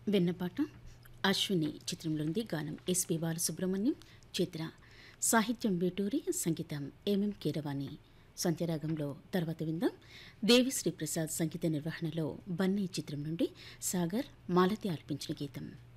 విన్నపాట అశ్విని చిత్రంలోని గానం ఎస్పి బాలసుబ్రహ్మణ్యం చిత్ర సాహిత్యం వేటూరి సంగీతం ఎంఎం కీరవాణి సంధ్యరాగంలో తర్వాత విందాం దేవిశ్రీ ప్రసాద్ సంగీత నిర్వహణలో బన్నీ చిత్రం నుండి సాగర్ మాలతి ఆలపించిన గీతం.